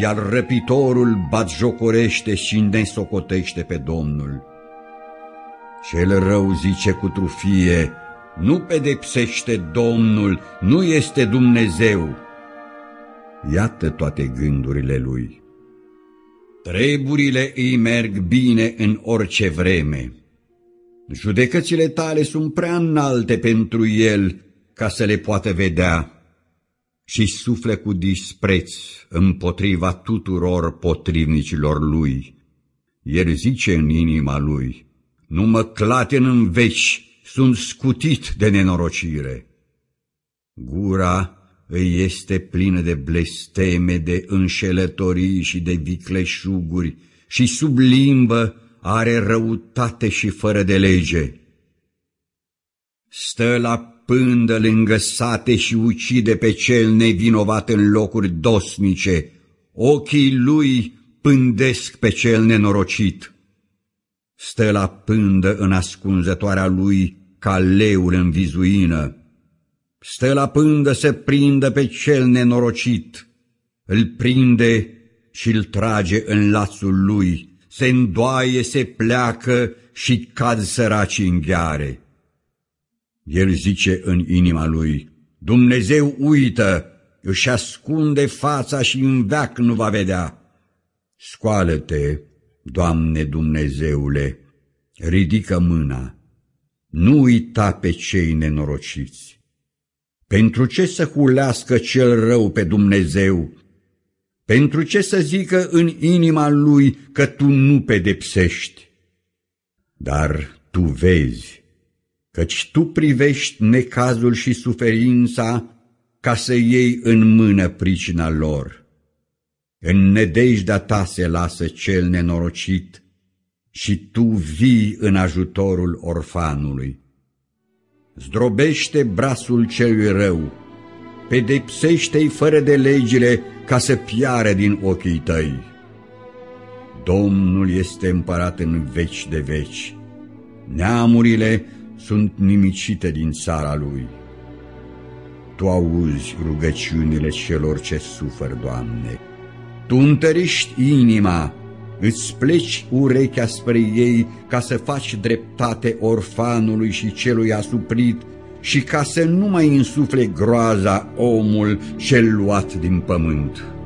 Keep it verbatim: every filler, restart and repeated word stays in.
iar răpitorul batjocorește și nesocotește pe Domnul. Cel rău zice cu trufie, nu pedepsește Domnul, nu este Dumnezeu. Iată toate gândurile lui. Treburile îi merg bine în orice vreme. Judecățile tale sunt prea înalte pentru el ca să le poată vedea și sufle cu dispreț împotriva tuturor potrivnicilor lui. El zice în inima lui, nu mă clatin în veci, sunt scutit de nenorocire. Gura îi este plină de blesteme, de înșelătorii și de vicleșuguri și sub limbă are răutate și fără de lege. Stă la pândă lângă sate și ucide pe cel nevinovat în locuri dosnice, ochii lui pândesc pe cel nenorocit. Stă la pândă în ascunzătoarea lui ca leul în vizuină. Stă la pândă să prindă pe cel nenorocit, îl prinde și îl trage în lațul lui, se îndoaie, se pleacă și cad săracii în gheare. El zice în inima lui, Dumnezeu uită, își ascunde fața și în veac nu va vedea. Scoală-te, Doamne Dumnezeule, ridică mâna, nu uita pe cei nenorociți. Pentru ce să hulească cel rău pe Dumnezeu? Pentru ce să zică în inima lui că tu nu pedepsești? Dar tu vezi, căci tu privești necazul și suferința ca să iei în mână pricina lor. În nedejdea ta se lasă cel nenorocit și tu vii în ajutorul orfanului. Zdrobește brațul celui rău, pedepsește-i fără de legile ca să piară din ochii tăi. Domnul este împărat în veci de veci, neamurile sunt nimicite din țara lui. Tu auzi rugăciunile celor ce suferă, Doamne, Tu întărești inima, îți pleci urechea spre ei ca să faci dreptate orfanului și celui asuprit și ca să nu mai însufle groaza omul cel luat din pământ.